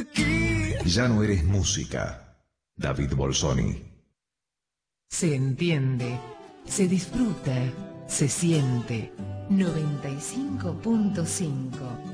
Ya no eres música, David Bolsoni. Se entiende, se disfruta, se siente. 95.5